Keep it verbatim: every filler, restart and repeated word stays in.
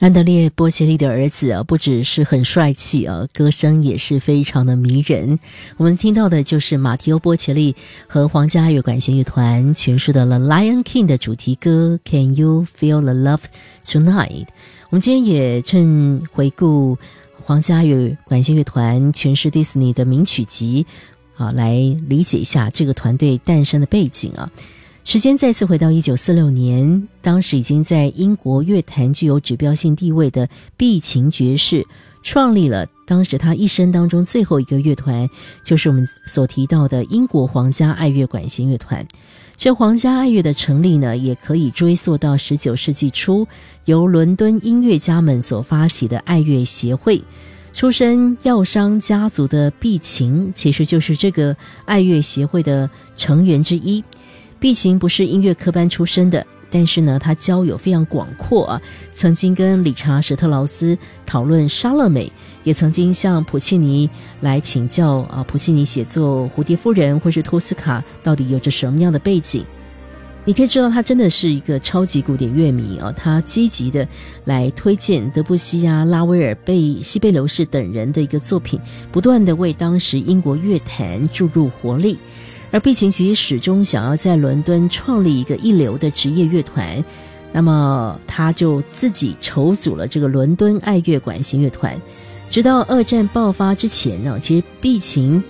安德烈·波切利的儿子啊，不只是很帅气啊，歌声也是非常的迷人。我们听到的就是马提欧·波切利和皇家爱乐管弦乐团诠释的《The Lion King》的主题歌 Can You Feel the Love Tonight。 我们今天也趁回顾皇家爱乐管弦乐团诠释迪士尼的名曲集啊，来理解一下这个团队诞生的背景啊。时间再次回到一九四六年，当时已经在英国乐坛具有指标性地位的碧琴爵士创立了当时他一生当中最后一个乐团，就是我们所提到的英国皇家爱乐管弦乐团。这皇家爱乐的成立呢，也可以追溯到十九世纪初由伦敦音乐家们所发起的爱乐协会。出身药商家族的碧琴其实就是这个爱乐协会的成员之一。碧琴不是音乐科班出身的，但是呢，他交友非常广阔啊，曾经跟理查·史特劳斯讨论莎乐美，也曾经向普契尼来请教啊，普契尼写作《蝴蝶夫人》或是托斯卡到底有着什么样的背景。你可以知道他真的是一个超级古典乐迷啊，他积极的来推荐德布西啊、拉威尔、贝西贝流士等人的一个作品，不断的为当时英国乐坛注入活力。而碧琴其实始终想要在伦敦创立一个一流的职业乐团，那么他就自己筹组了这个伦敦爱乐管弦乐团。直到二战爆发之前呢，其实碧琴